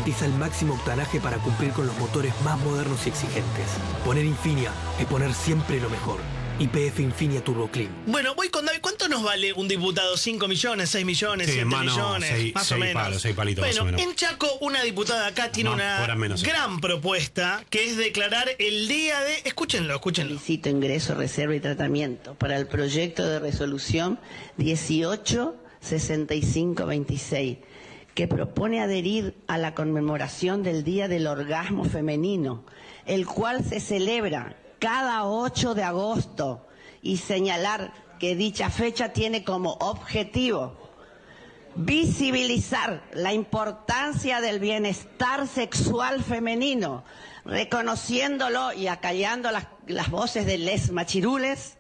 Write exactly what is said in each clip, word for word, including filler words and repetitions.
garantiza el máximo octanaje para cumplir con los motores más modernos y exigentes. Poner Infinia es poner siempre lo mejor. Y P F Infinia Turbo Clean. Bueno, voy con David. ¿Cuánto nos vale un diputado? ¿cinco millones, seis millones, sí, siete mano, millones? seis, más seis o menos. Palos, seis palitos bueno, más o menos. en Chaco, una diputada acá tiene No, una menos, gran propuesta, que es declarar el día de... Escúchenlo, escúchenlo. Solicito ingreso, reserva y tratamiento para el proyecto de resolución dieciocho sesenta y cinco veintiséis, que propone adherir a la conmemoración del Día del Orgasmo Femenino, el cual se celebra cada ocho de agosto, y señalar que dicha fecha tiene como objetivo visibilizar la importancia del bienestar sexual femenino, reconociéndolo y acallando las, las voces de les machirules,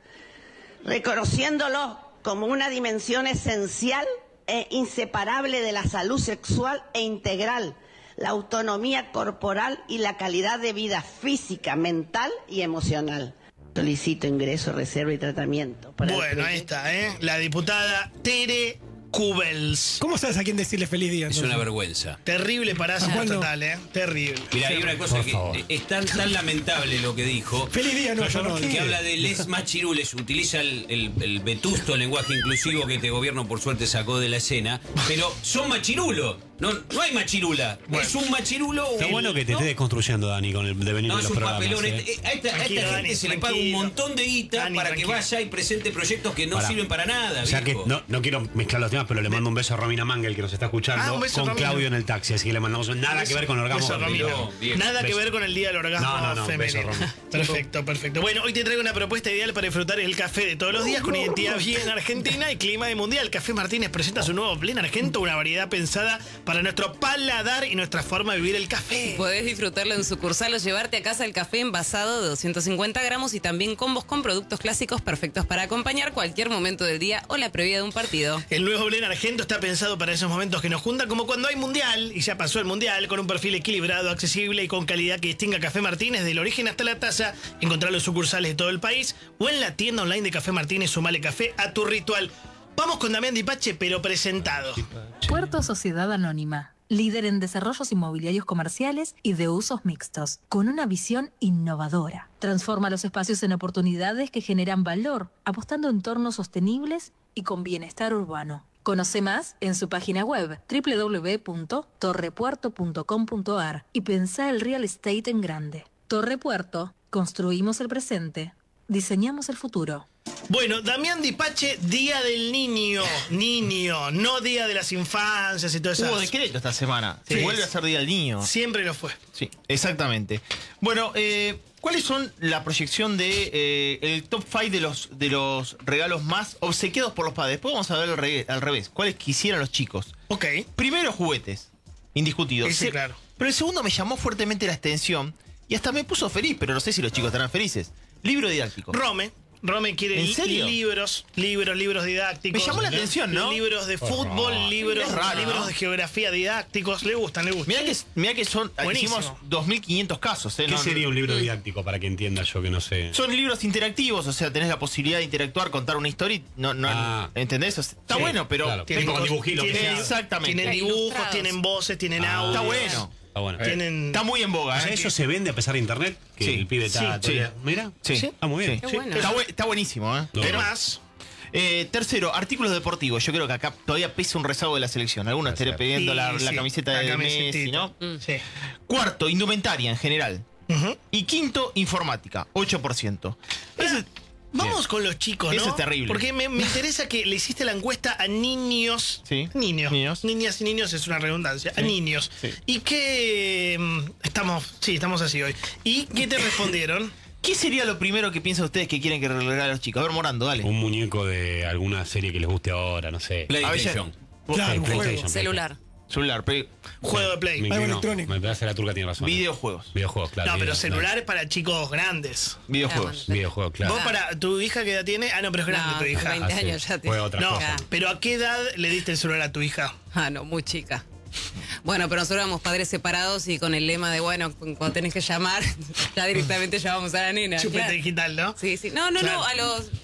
reconociéndolo como una dimensión esencial e inseparable de la salud sexual e integral, la autonomía corporal y la calidad de vida física, mental y emocional. Solicito ingreso, reserva y tratamiento. Para bueno, ahí está, ¿eh? La diputada Tere Kubels. ¿Cómo sabes a quién decirle feliz día? Es entonces? una vergüenza. Terrible parásito total, ¿eh? Terrible. Mira, hay una cosa Por que favor. es tan, tan lamentable lo que dijo. Feliz día, no, yo no. Que habla de les machirules, utiliza el, el, el vetusto lenguaje inclusivo que este gobierno por suerte sacó de la escena, pero son machirulos. No, no hay machirula. Bueno. Es un machirulo. Está el- bueno que te ¿no? estés desconstruyendo, Dani, con el devenir No, de es los un programas. papelón. ¿eh? Este- A esta, a Tranquilo, esta Dani, gente se le paga un tranquilo. montón de guita Dani, para tranquilo. que vaya y presente proyectos que no Pará. sirven para nada. O sea que viejo. no, no quiero mezclar los temas, pero le mando un beso a Romina Mangel, que nos está escuchando, Ah, un beso, con Romina. Claudio en el taxi. Así que le mandamos un- nada que ver con el orgasmo. Beso, Romina. femenino. Bien, Nada que beso. ver con el día del orgasmo No, no, no, femenino. beso, Romy. Perfecto, perfecto. Bueno, hoy te traigo una propuesta ideal para disfrutar el café de todos los días con identidad bien argentina y clima de mundial. Café Martínez presenta su nuevo Blend Argento, una variedad pensada para nuestro paladar y nuestra forma de vivir el café. Podés disfrutarlo en sucursal o llevarte a casa el café envasado de doscientos cincuenta gramos y también combos con productos clásicos perfectos para acompañar cualquier momento del día o la previa de un partido. El nuevo Blend Argento está pensado para esos momentos que nos juntan, como cuando hay mundial, y ya pasó el mundial, con un perfil equilibrado, accesible y con calidad que distinga Café Martínez del origen hasta la taza. Encontrarlo en sucursales de todo el país o en la tienda online de Café Martínez. Sumale café a tu ritual. Vamos con Damián Dipache, pero presentado. Puerto Sociedad Anónima, líder en desarrollos inmobiliarios comerciales y de usos mixtos, con una visión innovadora. Transforma los espacios en oportunidades que generan valor, apostando en entornos sostenibles y con bienestar urbano. Conoce más en su página web doble u doble u doble u punto torre puerto punto com punto a r y pensá el real estate en grande. Torre Puerto, construimos el presente, diseñamos el futuro. Bueno, Damián Dipache, Día del Niño. Niño, no Día de las Infancias y todo eso. Hubo decreto esta semana. Sí. Se vuelve a ser Día del Niño. Siempre lo fue. Sí, exactamente. Bueno, eh, ¿cuáles son la proyección de eh, el top cinco de los, de los regalos más obsequiados por los padres? Después vamos a ver al, re- al revés. ¿Cuáles quisieran los chicos? Ok. Primero, juguetes. Indiscutido. Ese, Se- claro. Pero el segundo me llamó fuertemente la atención y hasta me puso feliz, pero no sé si los chicos estarán felices. Libro didáctico. Rome. Rome quiere ¿En li- serio? libros, libros, libros didácticos. Me llamó la atención, ¿no? Libros de fútbol, Oh, libros, es raro, libros ¿no? de geografía didácticos. Le gustan, le gustan. Mirá que, mirá que son, Buenísimo. hicimos dos mil quinientos casos. ¿eh? ¿Qué No, sería no- un libro didáctico para que entienda yo que no sé? Son libros interactivos, o sea, tenés la posibilidad de interactuar, contar una historia y no, no, Ah. ¿entendés? O sea, está Sí, bueno, pero... claro. Tienen, Tipo con cos- dibujitos, tienen- que sea. Exactamente. tienen Claro, dibujos, ilustrados. tienen voces, tienen Ah. audios. Está bueno. Está bueno. Tienen... Está muy en boga, O sea, ¿eh? eso se vende a pesar de internet, que Sí. el pibe está... Sí, todo el sí. día- Mira, Sí. está muy bien. Sí. Qué bueno. Está, bu- está buenísimo, ¿eh? No. ¿Qué Pero- más? Eh, tercero, artículos deportivos. Yo creo que acá todavía pesa un rezago de la selección. Algunos Puede estarán ser. pidiendo Sí, la, la sí, camiseta la de camisetita. Messi, ¿no? Mm. Sí. Cuarto, indumentaria en general. Ujú. Y quinto, informática, ocho por ciento. Ese- Vamos Bien. con los chicos, ¿no? Eso es terrible. Porque me, me interesa que le hiciste la encuesta a niños. Sí. Niños. Niños. Niñas y niños es una redundancia. A Sí. niños. Sí. Y que... mm, Estamos... Sí, estamos así hoy. ¿Y qué te respondieron? ¿Qué sería lo primero que piensan ustedes que quieren que regalen a los chicos? A ver, Morando, dale. Un muñeco de alguna serie que les guste ahora, no sé. PlayStation. Claro, Sí, un juego. PlayStation, Celular. Celular, pe- Juego de Play. Me Algo inclino. electrónico. Me parece que la turca tiene razón. videojuegos. Videojuegos, claro. No, pero video- celular es para chicos grandes. Videojuegos. Videojuegos, claro. ¿Vos para tu hija qué edad tiene? Ah, no, pero es grande No, tu hija. veinte Ah, sí. años ya te- Juega otra No, cosa. pero ¿a qué edad le diste el celular a tu hija? Ah, no, muy chica. Bueno, pero nosotros éramos padres separados y con el lema de, bueno, cuando tenés que llamar, ya directamente llamamos a la nena. Chupete claro. digital, ¿no? Sí, sí. No, no, Claro. no, a los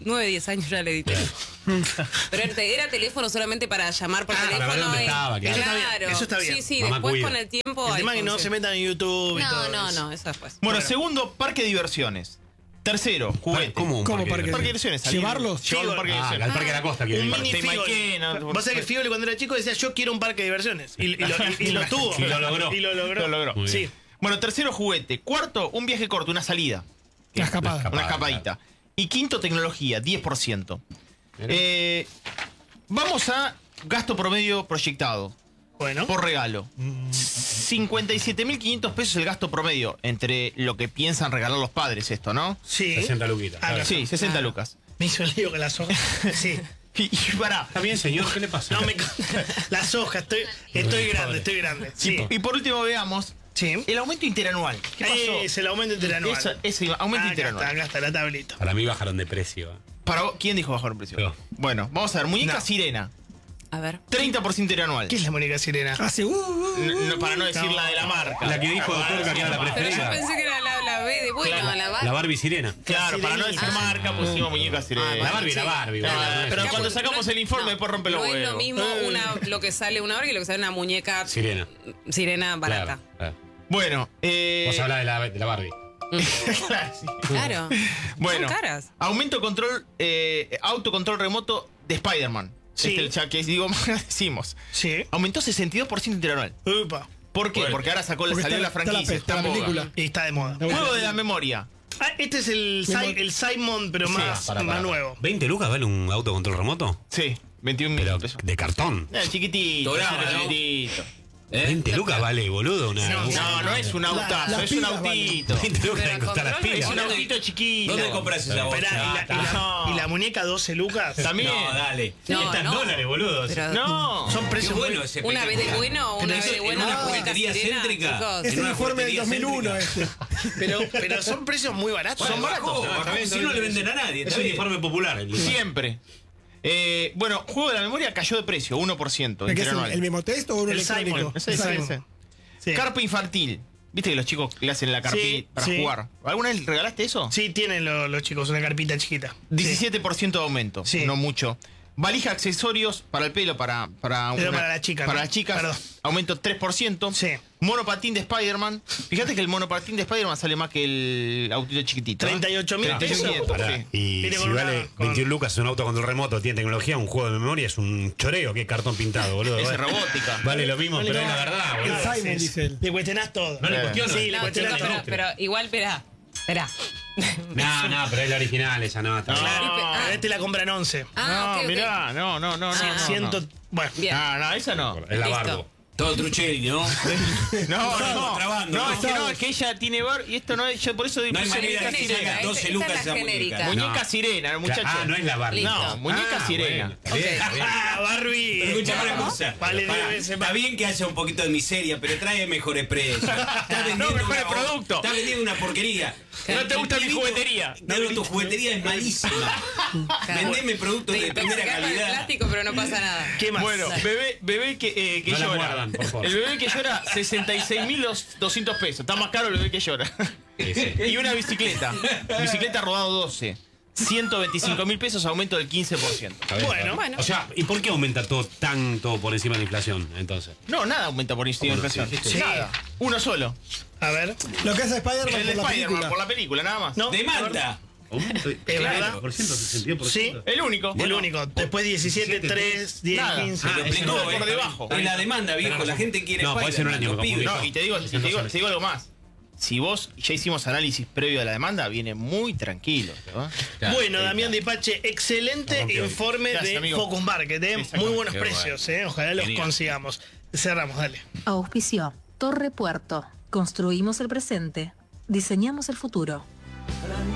nueve, diez años ya le edité. Pero era, era teléfono solamente para llamar por Ah, para ver teléfono. dónde y- estaba, claro. Eso está bien, Claro. eso está bien. Sí, sí, Mamá después cuida. con el tiempo. El tema ahí es que no se funciona. metan en YouTube y No, todo no, eso. no, eso después. Bueno, Bueno. segundo, parque de diversiones. Tercero, juguete. ¿Cómo un ¿Cómo parque? parque? Parque de diversiones. salir- ¿Llevarlos? Llevarlos al parque de Ah, diversiones. al Parque de la Costa. que Un viene. mini Te Figol. Maiquén, no, Vos sabés que Figoli cuando era chico decía yo quiero un parque de diversiones. Y, y lo, y- y lo tuvo. Y lo logró. Y lo logró. Lo logró. Muy Sí. bien. Bueno, tercero, juguete. Cuarto, un viaje corto, una salida. Una escapada. Una Una escapada, escapadita. Y quinto, tecnología, diez por ciento. Eh, vamos a gasto promedio proyectado Bueno. por regalo. cincuenta y siete mil quinientos pesos el gasto promedio entre lo que piensan regalar los padres, esto, ¿no? Sí. sesenta luquitas. Ah, claro. Sí, sesenta Ah. lucas. Me hizo el lío con las hojas. Sí. Y, y pará. Está bien, señor, ¿qué le pasa? No me las hojas, estoy, estoy grande, estoy grande. Sí. Y por último veamos Sí. el aumento interanual. ¿Qué pasó? Es el aumento interanual. Eso- ese aumento acá interanual. Está, acá está la tablita. Para mí bajaron de precio. Para vos, ¿quién dijo bajar el precio? Yo. Bueno, vamos a ver. Muñeca No. sirena, A ver. treinta por ciento interanual. ¿Qué es la muñeca sirena? Hace. Uh, uh, No, no, para no decir No. la de la marca. La que dijo Doctor que era la Pero yo preferida. pensé que era la, la B de bueno, Claro. la La B. Barbie sirena. Claro, para no decir Ah. marca, pusimos muñeca sirena. La Barbie, la Barbie. No, boludo, no, no es- pero Claro, cuando no- sacamos el informe, después rompe los No es lo huevos. mismo Eh. una, lo que sale una Barbie que lo que sale una muñeca Sirena. sirena barata. Claro, claro. Bueno, eh. Vos hablás de la, de la Barbie. claro, sí. Claro. Bueno, Son caras. aumento control, eh, autocontrol remoto de Spider-Man. Sí. Este, ya que digo, decimos. Sí. Aumentó sesenta y dos por ciento interanual. Upa. ¿Por qué? Bueno. Porque ahora sacó, le Porque salió está- la está la franquicia. pe- está la en boga. película. Y está de moda. Juego de la memoria. Ah, este es el, Me Si- mo- el Simon, pero más, Pará, pará, más pará. nuevo. ¿veinte lucas vale un autocontrol remoto? Sí, veintiún mil Pero pesos. de cartón. Eh, chiquitito, Dorado, ese ¿no? chiquitito. ¿Eh? veinte lucas vale, boludo. Una, No, una- No, no es un autazo, las es un pilas autito. veinte lucas Pero de costar las control Es pilas. un autito chiquito. ¿Dónde compras esa bolsa? Esperá, y, la, y, la, No. y la muñeca doce lucas. También. No, dale. No, Está en no. dólares, boludo. Pero- No. Son Qué precios bueno muy- ese Una B de pequeño. bueno, Pero una eso B de en bueno, una una muñeca juguetería sirena, céntrica. chicos. es en el una informe del juguetería dos mil uno céntrica. este. Pero, pero son precios muy baratos. Son baratos. No, está bien, Si está no bien. le venden a nadie. Es está un bien. informe popular. el- Siempre. Eh, bueno, juego de la memoria cayó de precio, uno por ciento. ¿Qué es el, interanual. el mismo texto o un El electrónico? Simon. Ese, ese, ese. Sí. Carpa infantil. ¿Viste que los chicos le hacen la carpita Sí, para sí. jugar? ¿Alguna vez regalaste eso? Sí, tienen lo- los chicos una carpita chiquita. diecisiete por ciento de aumento, Sí. no mucho. Valija, accesorios para el pelo, para, para, Pero para la chica, Para ¿no? las chicas, Perdón. aumento tres por ciento. Sí. Monopatín de Spider-Man. Fíjate que el monopatín de Spider-Man sale más que el autito chiquitito. ¿eh? treinta y ocho mil treinta y ocho mil, pesos. Pará, sí. y Viene si con una- vale con- veintiún lucas un auto control remoto, tiene tecnología, un juego de memoria, es un choreo, que es cartón pintado, boludo. Es Vale- robótica. Vale lo mismo, Vale, pero no. es la verdad, El boludo. Simon, dice él. Le cuestionás todo. No le Eh. cuestiono. Sí, le No, cuestionás chicos, todo. pero, pero igual, esperá. Esperá. No, no, pero es la original, esa no. Está bien. Claro, Ah. este la compran once. Ah, no, ok, ok. mirá, no, no, no, no. Ah. no, Ciento, no. bueno. Bien. Ah, no, esa no. Es la Listo. barbo. Todo trucheri, ¿no? No, no, no, Trabando, no, ¿no? es que no, es que ella tiene bar y esto no es, yo por eso digo No hay puse manera de muñeca que sirena. salga doce Esta es lucas la esa muñeca. genérica. Muñeca No. sirena, muchacha. Ah, no es la Barbie. Listo. No, muñeca Ah, sirena. bueno, está bien, está bien. Ah, Barbie. Pero escuchame una cosa. Vale, Pará, diez veces está más. bien que haya un poquito de miseria, pero trae mejores precios. Está vendiendo mejores una- productos. Está vendiendo una porquería. No te gusta mi Pibito, juguetería. Claro, tu juguetería es malísima. Vendeme productos de Te primera intoxicaron el calidad. plástico, pero no pasa nada. ¿Qué más? Bueno, bebé, bebé que, eh, que No la llora. muerdan, por favor. El bebé que llora, sesenta y seis mil doscientos pesos. Está más caro el bebé que llora. Sí, sí. Y una bicicleta. Bicicleta rodado doce. ciento veinticinco mil pesos, aumento del quince por ciento. Está bien, Bueno. está bien. Bueno. O sea, ¿y por qué aumenta todo tanto por encima de la inflación, entonces? No, nada aumenta por encima de ¿Cómo inflación. no? Sí. Nada. Uno solo. A ver. Lo que hace Spider-Man El de por la Spider-Man, película. por la película, nada más. No. Demanda. Es verdad. ¿Por ciento? ¿sesenta y dos por ciento? El único. El único. Después diecisiete, tres, diez, Nada. quince. Se lo Ah, explicó, eso no, eh. por debajo. Es la demanda, viejo. La gente quiere No, puede ser un Spider-Man, año, los me pibes. confundí. No, y te digo, y te digo, te digo algo más. Si vos ya hicimos análisis previo a la demanda, viene muy tranquilo. ¿no? Claro, Bueno, sí, Damián claro. Dipache, excelente La rompió. informe Gracias, de amigo. Focus Market, ¿eh? Exactamente. Muy buenos Qué precios, ¿eh? Ojalá los Genial. consigamos. Cerramos, dale. Auspició Torre Puerto. Construimos el presente. Diseñamos el futuro.